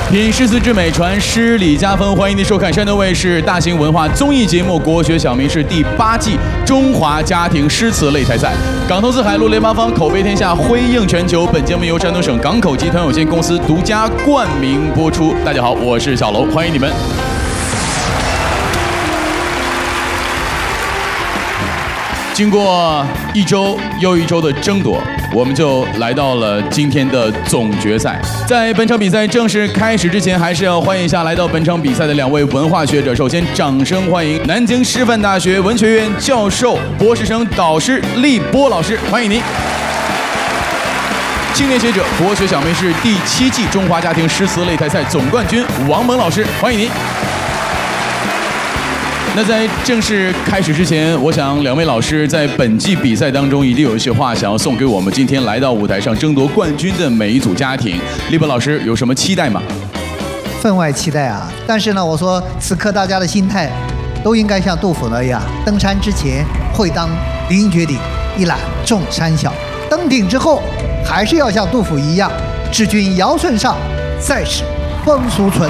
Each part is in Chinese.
品诗词之美，传诗礼家风。欢迎您收看山东卫视大型文化综艺节目《国学小明》是第8季中华家庭诗词擂台赛。港投资海陆联发方口碑天下，辉映全球。本节目由山东省港口集团有限公司独家冠名播出。大家好，我是小龙，欢迎你们。经过一周又一周的争夺，我们就来到了今天的总决赛。在本场比赛正式开始之前，还是要欢迎一下来到本场比赛的2位文化学者。首先，掌声欢迎南京师范大学文学院教授、博士生导师厉波老师，欢迎您。青年学者，国学小明是第7季中华家庭诗词擂台赛总冠军王蒙老师，欢迎您。那在正式开始之前，我想2位老师在本季比赛当中一定有一些话想要送给我们今天来到舞台上争夺冠军的每一组家庭。厉波老师有什么期待吗？ 分外期待啊！但是呢，我说此刻大家的心态都应该像杜甫那样，登山之前会当凌绝顶，一览众山小；登顶之后，还是要像杜甫一样，治君尧舜上，再使风俗存。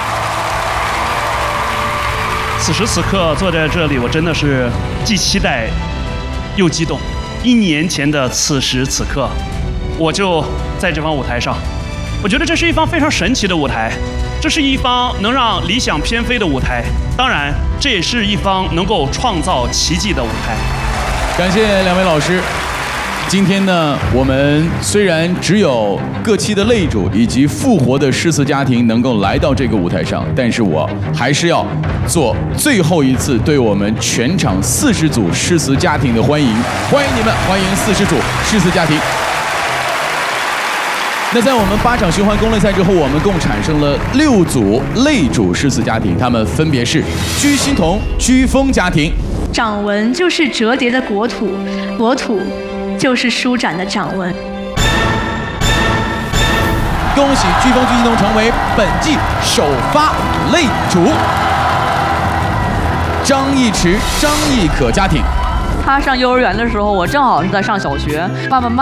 此时此刻坐在这里，我真的是既期待又激动。1年前的此时此刻，我就在这方舞台上。我觉得这是一方非常神奇的舞台，这是一方能让理想翩飞的舞台，当然，这也是一方能够创造奇迹的舞台。 感谢2位老师。今天呢，我们虽然只有各期的擂主以及复活的诗词家庭能够来到这个舞台上，但是我还是要做最后一次对我们全场40组诗词家庭的欢迎，欢迎你们，欢迎40组诗词家庭。那在我们8场循环公擂赛之后，我们共产生了6组擂主诗词家庭，他们分别是居心同、居风家庭。 掌纹就是折叠的国土，国土就是舒展的掌纹。 恭喜居风、居心同成为本季首发擂主。张义池、张义可家庭。 他上幼儿园的时候，我正好是在上小学，爸爸妈妈